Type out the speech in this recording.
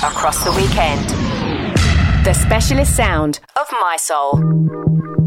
across the weekend. The specialist sound of My Soul.